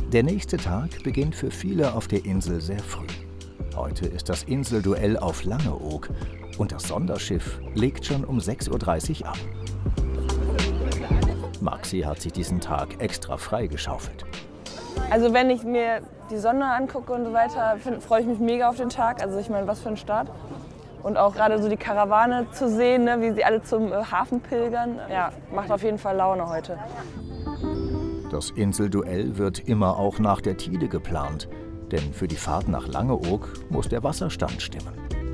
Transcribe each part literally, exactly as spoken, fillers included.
Der nächste Tag beginnt für viele auf der Insel sehr früh. Heute ist das Inselduell auf Langeoog und das Sonderschiff legt schon um sechs Uhr dreißig ab. Maxi hat sich diesen Tag extra frei geschaufelt. Also wenn ich mir die Sonne angucke und so weiter, freue ich mich mega auf den Tag. Also ich meine, was für ein Start. Und auch gerade so die Karawane zu sehen, ne, wie sie alle zum äh, Hafen pilgern, ja, macht auf jeden Fall Laune heute. Das Inselduell wird immer auch nach der Tide geplant, denn für die Fahrt nach Langeoog muss der Wasserstand stimmen.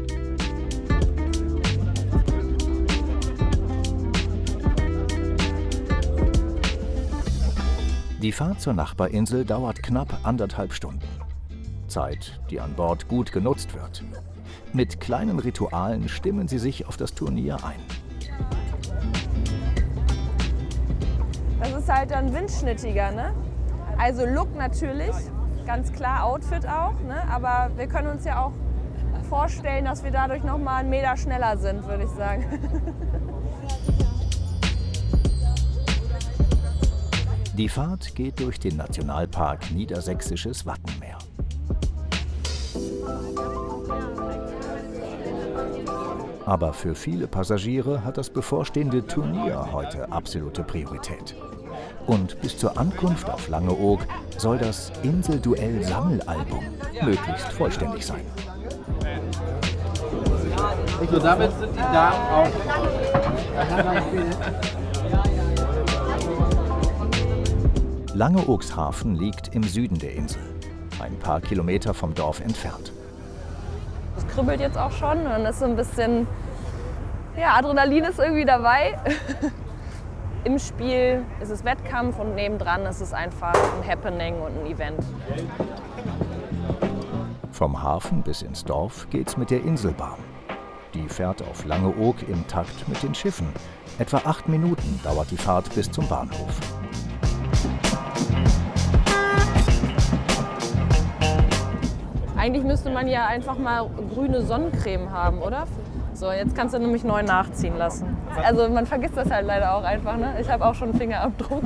Die Fahrt zur Nachbarinsel dauert knapp anderthalb Stunden. Zeit, die an Bord gut genutzt wird. Mit kleinen Ritualen stimmen sie sich auf das Turnier ein. Das ist halt dann windschnittiger, ne? Also Look natürlich, ganz klar, Outfit auch, ne? Aber wir können uns ja auch vorstellen, dass wir dadurch noch mal einen Meter schneller sind, würde ich sagen. Die Fahrt geht durch den Nationalpark Niedersächsisches Wattenmeer. Aber für viele Passagiere hat das bevorstehende Turnier heute absolute Priorität. Und bis zur Ankunft auf Langeoog soll das Inselduell-Sammelalbum möglichst vollständig sein. So, damit sind die Damen auch. Langeoogs Hafen liegt im Süden der Insel, ein paar Kilometer vom Dorf entfernt. Es kribbelt jetzt auch schon und dann ist so ein bisschen, ja, Adrenalin ist irgendwie dabei. Im Spiel ist es Wettkampf und nebendran ist es einfach ein Happening und ein Event. Vom Hafen bis ins Dorf geht's mit der Inselbahn. Die fährt auf Langeoog im Takt mit den Schiffen. Etwa acht Minuten dauert die Fahrt bis zum Bahnhof. Eigentlich müsste man ja einfach mal grüne Sonnencreme haben, oder? So, jetzt kannst du nämlich neu nachziehen lassen. Also man vergisst das halt leider auch einfach, ne? Ich habe auch schon einen Fingerabdruck.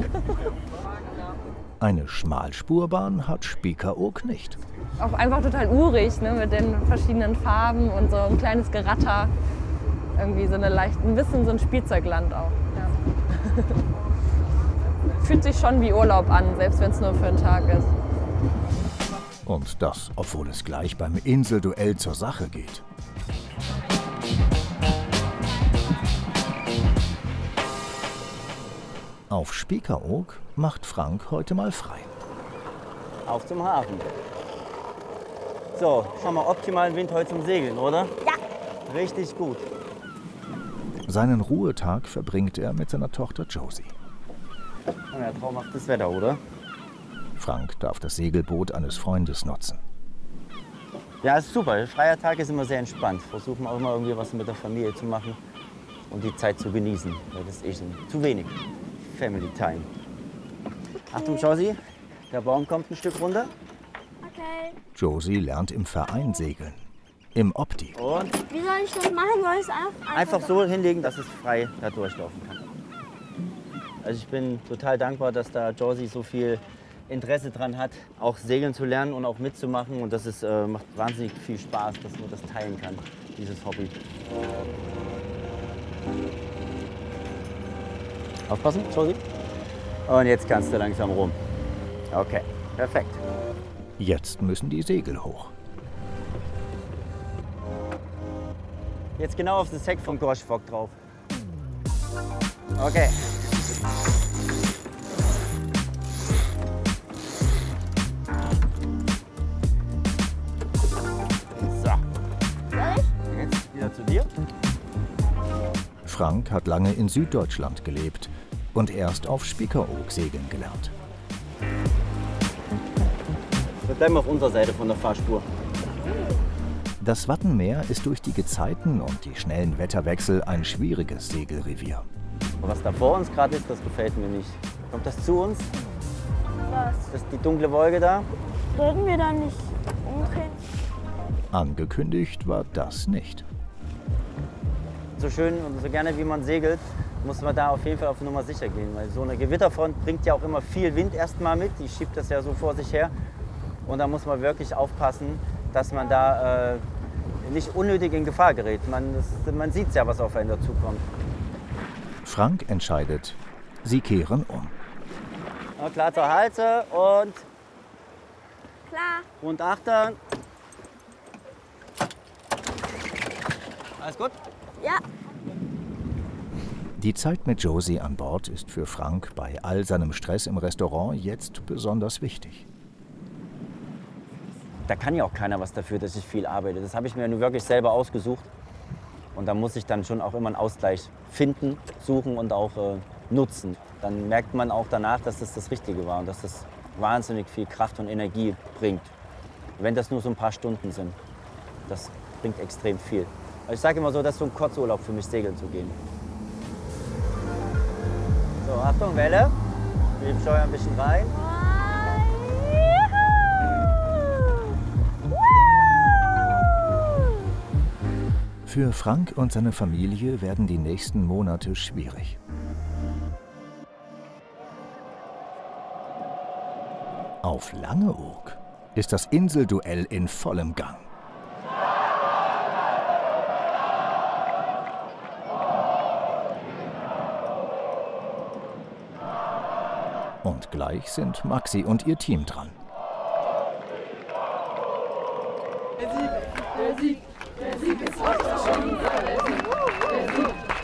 Eine Schmalspurbahn hat Spiekeroog nicht. Auch einfach total urig, ne? Mit den verschiedenen Farben und so ein kleines Geratter. Irgendwie so eine leicht, ein bisschen so ein Spielzeugland auch. Ja. Fühlt sich schon wie Urlaub an, selbst wenn es nur für einen Tag ist. Und das, obwohl es gleich beim Inselduell zur Sache geht. Auf Spiekeroog macht Frank heute mal frei. Auf zum Hafen. So, schon mal optimalen Wind heute zum Segeln, oder? Ja. Richtig gut. Seinen Ruhetag verbringt er mit seiner Tochter Josie. Ja, traumhaftes Wetter, oder? Frank darf das Segelboot eines Freundes nutzen. Ja, ist super. Freier Tag ist immer sehr entspannt. Versuchen auch immer irgendwie was mit der Familie zu machen und die Zeit zu genießen. Weil das ist eh schon zu wenig. Family Time. Okay. Achtung, Josie, der Baum kommt ein Stück runter. Okay. Josie lernt im Verein segeln. Im Opti. Und? Wie soll ich das machen? Soll ich es einfach, einfach so hinlegen, dass es frei da durchlaufen kann. Also ich bin total dankbar, dass da Josie so viel Interesse dran hat, auch segeln zu lernen und auch mitzumachen. Und das ist, äh, macht wahnsinnig viel Spaß, dass man das teilen kann, dieses Hobby. Aufpassen, Josie. Und jetzt kannst du langsam rum. Okay, perfekt. Jetzt müssen die Segel hoch. Jetzt genau auf das Heck vom Gorschfock drauf. Okay. Zu dir. Frank hat lange in Süddeutschland gelebt und erst auf Spiekeroog segeln gelernt. Wir bleiben auf unserer Seite von der Fahrspur. Das Wattenmeer ist durch die Gezeiten und die schnellen Wetterwechsel ein schwieriges Segelrevier. Was da vor uns gerade ist, das gefällt mir nicht. Kommt das zu uns? Was? Das ist die dunkle Wolke da? Sollten wir da nicht umdrehen? Angekündigt war das nicht. So schön und so gerne wie man segelt, muss man da auf jeden Fall auf Nummer sicher gehen. Weil so eine Gewitterfront bringt ja auch immer viel Wind erstmal mit, die schiebt das ja so vor sich her. Und da muss man wirklich aufpassen, dass man da äh, nicht unnötig in Gefahr gerät. Man, das, man sieht ja, was auf einen dazukommt. Frank entscheidet, sie kehren um. Ja, klar zur Halse und Klar. rund achtern. Alles gut? Ja. Die Zeit mit Josie an Bord ist für Frank bei all seinem Stress im Restaurant jetzt besonders wichtig. Da kann ja auch keiner was dafür, dass ich viel arbeite. Das habe ich mir nur wirklich selber ausgesucht. Und da muss ich dann schon auch immer einen Ausgleich finden, suchen und auch äh, nutzen. Dann merkt man auch danach, dass das das Richtige war und dass das wahnsinnig viel Kraft und Energie bringt. Wenn das nur so ein paar Stunden sind. Das bringt extrem viel. Also ich sage immer so, das ist so ein Kurzurlaub für mich, segeln zu gehen. So, Achtung, Welle. Wir steuern ein bisschen rein. Für Frank und seine Familie werden die nächsten Monate schwierig. Auf Langeoog ist das Inselduell in vollem Gang. Und gleich sind Maxi und ihr Team dran. Der Sieg, der Sieg, der Sieg ist heute schon unser. Der Sieg, der Sieg.